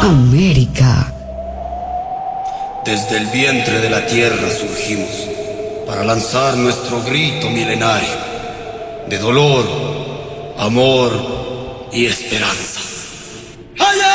América. Desde el vientre de la tierra surgimos para lanzar nuestro grito milenario de dolor, amor y esperanza.